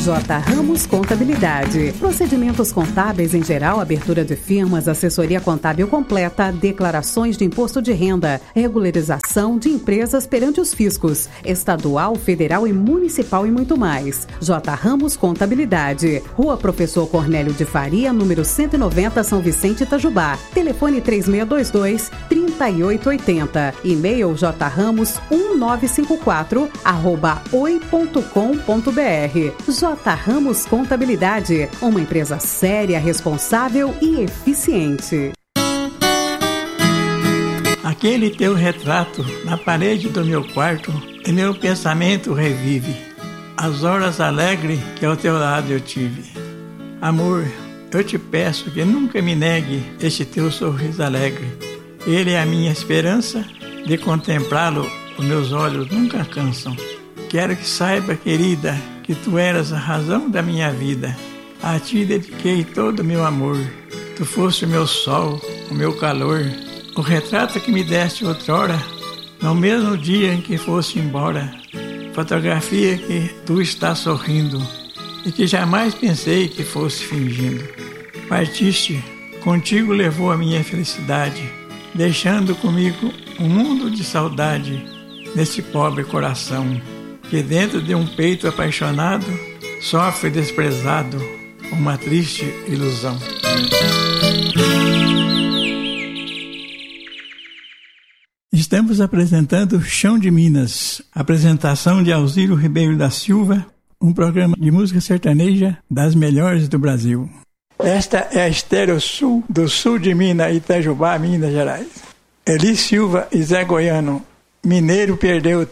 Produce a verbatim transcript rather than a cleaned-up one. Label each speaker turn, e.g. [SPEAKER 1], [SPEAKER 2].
[SPEAKER 1] J. Ramos Contabilidade. Procedimentos contábeis em geral, abertura de firmas, assessoria contábil completa, declarações de imposto de renda, regularização de empresas perante os fiscos, estadual, federal e municipal e muito mais. J. Ramos Contabilidade. Rua Professor Cornélio de Faria, número cento e noventa, São Vicente, Itajubá. Telefone três seis dois dois, três oito oito zero. E-mail jramos um nove cinco quatro arroba oi ponto com ponto br. J. Ramos Contabilidade, uma empresa séria, responsável e eficiente.
[SPEAKER 2] Aquele teu retrato na parede do meu quarto, em meu pensamento revive as horas alegres que ao teu lado eu tive. Amor, eu te peço que nunca me negue este teu sorriso alegre. Ele é a minha esperança, de contemplá-lo os meus olhos nunca cansam. Quero que saiba, querida, que tu eras a razão da minha vida. A ti dediquei todo o meu amor. Tu foste o meu sol, o meu calor. O retrato que me deste outrora, no mesmo dia em que foste embora. Fotografia que tu estás sorrindo e que jamais pensei que fosse fingindo. Partiste, contigo levou a minha felicidade, deixando comigo um mundo de saudade nesse pobre coração, que dentro de um peito apaixonado sofre desprezado uma triste ilusão. Estamos apresentando Chão de Minas, apresentação de Alziro Ribeiro da Silva, um programa de música sertaneja das melhores do Brasil. Esta é a Estéreo Sul, do sul de Minas, Itajubá, Minas Gerais. Eli Silva e Zé Goiano, mineiro perdeu